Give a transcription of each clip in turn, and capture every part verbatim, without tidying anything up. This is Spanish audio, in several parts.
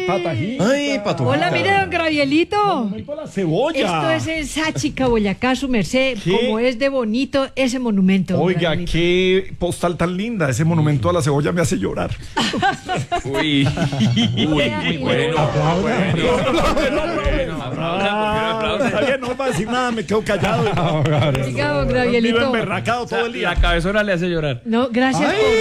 Patajita. Ay, Patojita. Hola, mire, don Gravielito. Monumento a la cebolla. Esto es en Sáchica, Boyacá, su merced. ¿Qué? Como es de bonito ese monumento. don Oiga, Gravielito. qué postal tan linda. Ese monumento a la cebolla me hace llorar. Uy. Uy, muy bueno. Está bien, no va a decir nada, me quedo callado. Oiga, don Vivo Gravielito. emberracado todo el día. La cabezona le hace llorar. No, gracias por...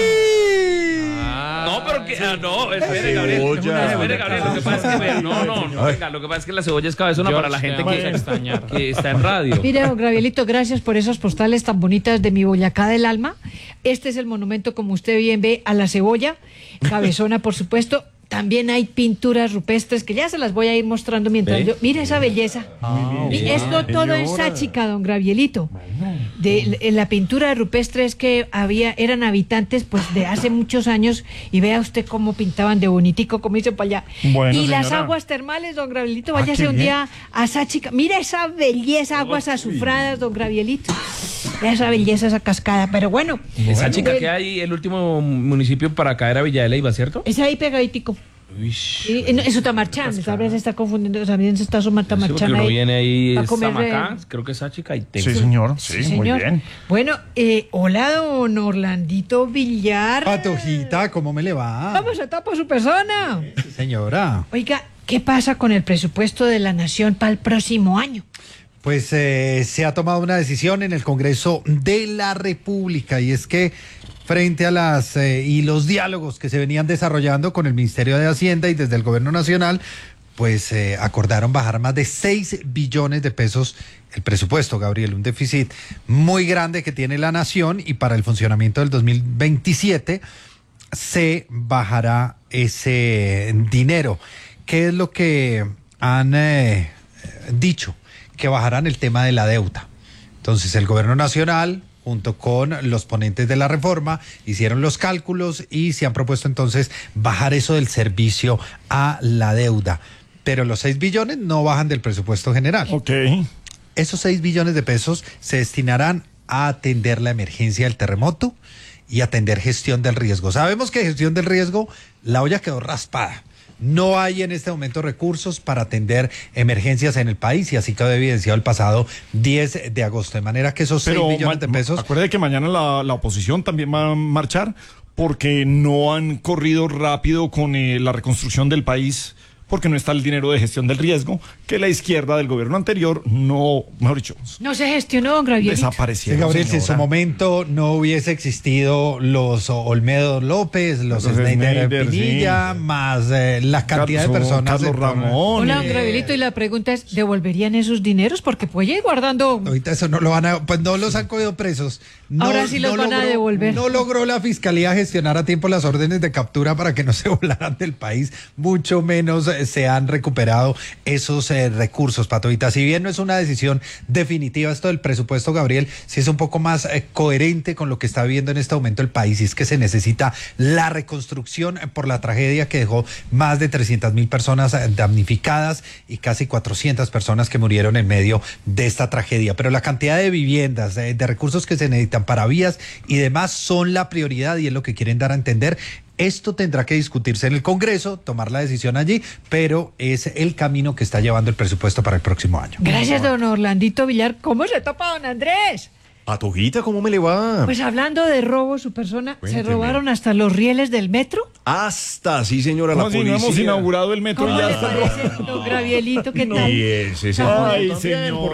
No, pero que. Ah, no, espere, Gabriel. Cebolla. Espere, Gabriel. Lo que pasa es que. vea, No, no, no. Venga, lo que pasa es que la cebolla es cabezona para la gente que, que está en radio. Mire, don Gravielito, gracias por esas postales tan bonitas de mi Boyacá del alma. Este es el monumento, como usted bien ve, a la cebolla. Cabezona, por supuesto. También hay pinturas rupestres que ya se las voy a ir mostrando mientras ¿Ve? yo... Mire esa belleza. Y esto todo en Sáchica, don Gravielito. De, en la pintura rupestre es que había, eran habitantes pues de hace muchos años y vea usted cómo pintaban de bonitico, como dice para allá. Bueno, y las señora. aguas termales, don Gravielito, Ah, váyase qué un bien. día a Sáchica. Mira esa belleza, aguas azufradas, don Gravielito. Esa belleza, esa cascada. Pero bueno. Esa chica bueno, que hay, el último municipio para caer a Villa de Leyva, ¿cierto? es ahí pegaditico. Uy. Sí, en, en Sutamarchán, tal vez se está confundiendo, también se está sumando Sí, porque Sutamarchán uno ahí. viene ahí, a es comer, Samacá, eh, creo que esa chica y Sí, señor. Sí, Sí, muy señor. bien. Bueno, eh, hola, don Orlandito Villar. Patojita, ¿cómo me le va? ¿Cómo se tapa su persona? Señora, Oiga, ¿qué pasa con el presupuesto de la Nación para el próximo año? pues eh, se ha tomado una decisión en el Congreso de la República y es que frente a las eh, y los diálogos que se venían desarrollando con el Ministerio de Hacienda y desde el Gobierno Nacional, pues eh, acordaron bajar más de seis billones de pesos el presupuesto, Gabriel, un déficit muy grande que tiene la Nación y para el funcionamiento del dos mil veintisiete se bajará ese dinero. ¿Qué es lo que han eh, dicho? Que bajarán el tema de la deuda. Entonces el Gobierno Nacional, junto con los ponentes de la reforma, hicieron los cálculos y se han propuesto entonces bajar eso del servicio a la deuda. Pero los seis billones no bajan del presupuesto general. Ok. Esos seis billones de pesos se destinarán a atender la emergencia del terremoto y atender gestión del riesgo. Sabemos que gestión del riesgo, la olla quedó raspada. No hay en este momento recursos para atender emergencias en el país y así quedó evidenciado el pasado diez de agosto. De manera que esos seis billones de ma- pesos... Acuérdate que mañana la, la oposición también va a marchar porque no han corrido rápido con eh, la reconstrucción del país, porque no está el dinero de gestión del riesgo, que la izquierda del gobierno anterior no, mejor dicho, No se gestionó, don Gravielito. Sí, desaparecieron. Gabriel, si en su señora. momento no hubiese existido los Olmedo López, los, Los Schneider Schneider, Pinilla, sí. más eh, la cantidad Carlos- de personas... Carlos en- Ramón. Hola, don eh, Gravielito, y la pregunta es, ¿devolverían esos dineros? Porque pues ya guardando... Ahorita eso no lo van a, pues no los han cogido presos. No, Ahora sí los van a devolver. No logró la fiscalía gestionar a tiempo las órdenes de captura para que no se volaran del país, mucho menos eh, se han recuperado esos eh, recursos, Patojita. Si bien no es una decisión definitiva esto del presupuesto, Gabriel, sí es un poco más eh, coherente con lo que está viviendo en este momento el país, y es que se necesita la reconstrucción por la tragedia que dejó más de trescientas mil personas eh, damnificadas y casi cuatrocientas personas que murieron en medio de esta tragedia. Pero la cantidad de viviendas, eh, de recursos que se necesitan para vías y demás son la prioridad y es lo que quieren dar a entender. Esto tendrá que discutirse en el Congreso, tomar la decisión allí, pero es el camino que está llevando el presupuesto para el próximo año. Gracias, don Orlandito Villar. ¿Cómo se tapa, don Andrés? Patojita, ¿cómo me le va? Pues hablando de robo, su persona, ¿se Cuénteme. robaron hasta los rieles del metro? Hasta, sí, señora, la No, si no policía. hemos inaugurado el metro ¿Cómo y ya le está. parece, don Gravielito? ¿Qué tal? Y ese, ese- Ay, también, señor.